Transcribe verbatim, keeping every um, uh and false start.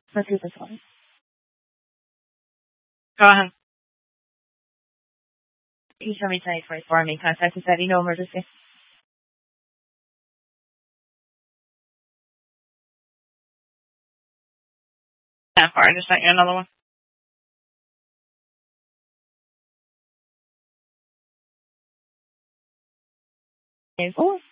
Let's do this one. Go ahead. You show me tonight twenty-four. Main contact is Eddie. No emergency. That far. I just sent you another one. Okay, four.